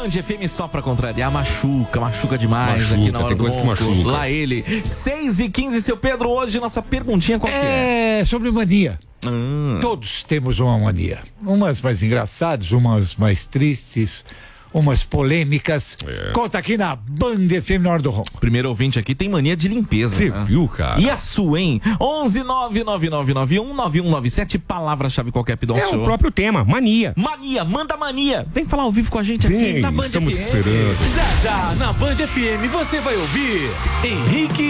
Band FM só pra contrariar, machuca demais aqui na hora do ronco. Lá ele, 6h15, seu Pedro, hoje nossa perguntinha qual que é? É sobre mania. Todos temos uma mania. Umas mais engraçadas, umas mais tristes, umas polêmicas. Conta aqui na Band FM na hora do ronco. Primeiro ouvinte aqui tem mania de limpeza. Você viu, cara? E a sua, hein? 11-99991-9197, palavra-chave qualquer pidão É o próprio tema, mania. Mania, manda mania. Vem falar ao vivo com a gente aqui na Band FM. Estamos esperando. Já, na Band FM, você vai ouvir Henrique